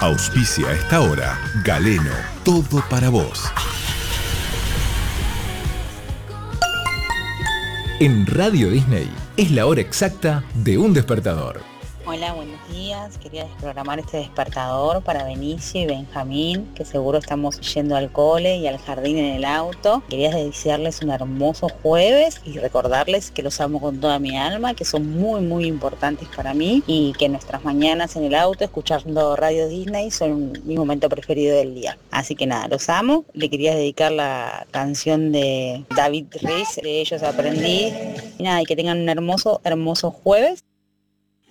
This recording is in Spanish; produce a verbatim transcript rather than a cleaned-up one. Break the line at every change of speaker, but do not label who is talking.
Auspicia a esta hora Galeno, todo para vos. En Radio Disney es la hora exacta de un despertador.
Hola, buenos días. Quería desprogramar este despertador para Benicio y Benjamín, que seguro estamos yendo al cole y al jardín en el auto. Quería desearles un hermoso jueves y recordarles que los amo con toda mi alma, que son muy muy importantes para mí y que nuestras mañanas en el auto escuchando Radio Disney son mi momento preferido del día. Así que nada, los amo. Le quería dedicar la canción de David Rees, de Ellos Aprendí. Y nada, y que tengan un hermoso, hermoso jueves.